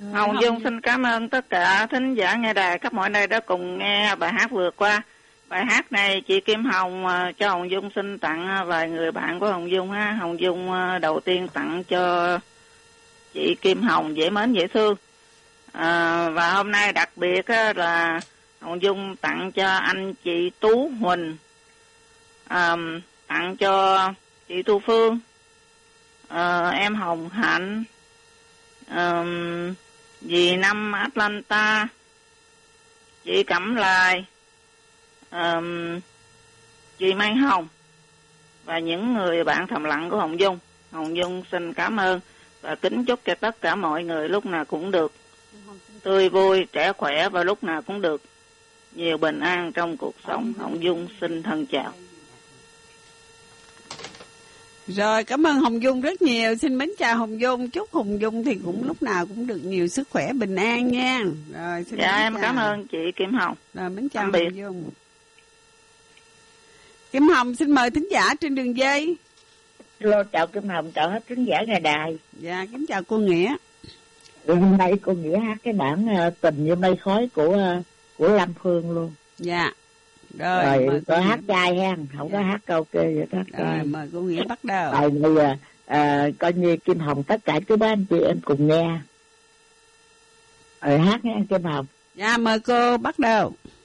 Hồng Dung xin cảm ơn tất cả thính giả nghe đài khắp mọi nơi đã cùng nghe bài hát vừa qua. Bài hát này chị Kim Hồng cho Hồng Dung xin tặng vài người bạn của Hồng Dung ha. Hồng Dung đầu tiên tặng cho chị Kim Hồng dễ mến dễ thương. Và hôm nay đặc biệt là Hồng Dung tặng cho anh chị Tú Huỳnh, tặng cho chị Thu Phương, em Hồng Hạnh, dì Năm Atlanta, chị Cẩm Lài, chị Mai Hồng và những người bạn thầm lặng của Hồng Dung. Hồng Dung xin cảm ơn và kính chúc cho tất cả mọi người lúc nào cũng được tươi vui, trẻ khỏe và lúc nào cũng được nhiều bình an trong cuộc sống. Hồng Dung xin thân chào. Rồi, cảm ơn Hồng Dung rất nhiều. Xin mến chào Hồng Dung. Chúc Hồng Dung thì cũng lúc nào cũng được nhiều sức khỏe, bình an nha. Rồi, xin dạ em chào. Cảm ơn chị Kim Hồng. Rồi, mến chào Hồng Dung. Kim Hồng xin mời thính giả trên đường dây. Hello, chào Kim Hồng, chào hết thính giả nghe đài. Dạ, kính chào cô Nghĩa. Hôm nay cô Nghĩa hát cái bản Tình Như Mây Khói của Lam Phương luôn. Dạ. Rồi có hát trai ha, không có hát karaoke vậy đó. Rồi, mời cô Nghĩa bắt đầu. Rồi bây giờ coi như Kim Hồng tất cả các anh chị em cùng nghe. Rồi hát nha Kim Hồng. Dạ, mời cô bắt đầu.